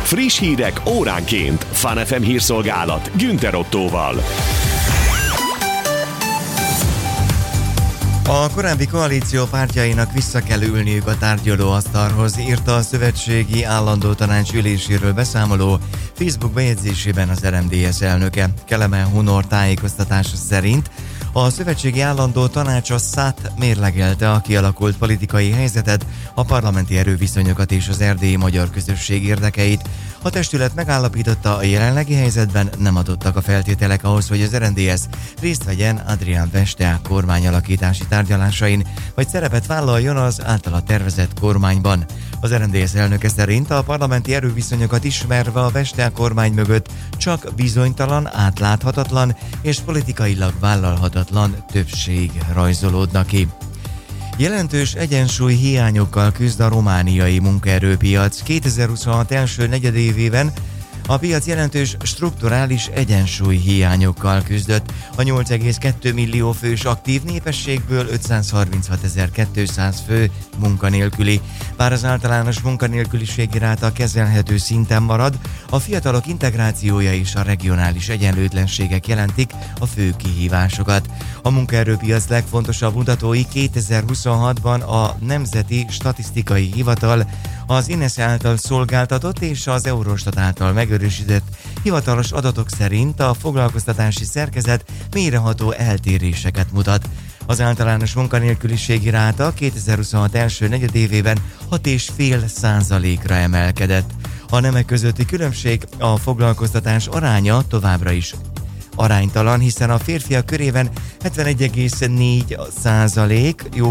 Friss hírek óránként. Fun FM hírszolgálat Günther Ottóval. A korábbi koalíció pártjainak vissza kell ülniük a tárgyalóasztalhoz, írta a Szövetségi Állandó Tanács üléséről beszámoló Facebook bejegyzésében az RMDSZ elnöke. Kelemen Hunor tájékoztatása szerint a Szövetségi Állandó Tanács a SZÁT mérlegelte a kialakult politikai helyzetet, a parlamenti erőviszonyokat és az erdélyi magyar közösség érdekeit. A testület megállapította, a jelenlegi helyzetben nem adottak a feltételek ahhoz, hogy az RMDSZ részt vegyen Adrián Vesteák kormányalakítási tárgyalásain, vagy szerepet vállaljon az általa tervezett kormányban. Az RMDSZ elnöke szerint a parlamenti erőviszonyokat ismerve a Vesteák kormány mögött csak bizonytalan, átláthatatlan és politikailag vállalhatatlan többség rajzolódna ki. Jelentős egyensúly hiányokkal küzd a romániai munkaerőpiac. 2026 első negyedévében a piac jelentős strukturális egyensúly hiányokkal küzdött. A 8,2 millió fős aktív népességből 536.200 fő munkanélküli. Bár az általános munkanélküliségi ráta kezelhető szinten marad, a fiatalok integrációja és a regionális egyenlőtlenségek jelentik a fő kihívásokat. A munkaerőpiac legfontosabb mutatói 2026-ban a Nemzeti Statisztikai Hivatal, az INESZ által szolgáltatott és az Eurostat által megerősített hivatalos adatok szerint a foglalkoztatási szerkezet mélyreható eltéréseket mutat. Az általános munkanélküliségi ráta 2026 első negyedévében 6,5%-ra emelkedett. A nemek közötti különbség, a foglalkoztatás aránya továbbra is aránytalan, hiszen a férfiak körében 71,4%,